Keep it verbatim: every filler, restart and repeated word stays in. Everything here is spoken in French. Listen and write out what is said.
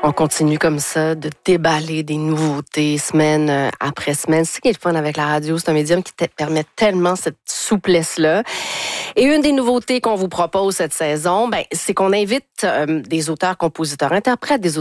On continue comme ça de déballer des nouveautés semaine après semaine. C'est ce qui est le fun avec la radio. C'est un médium qui te permet tellement cette souplesse-là. Et une des nouveautés qu'on vous propose cette saison, ben, c'est qu'on invite euh, des auteurs, compositeurs, interprètes, des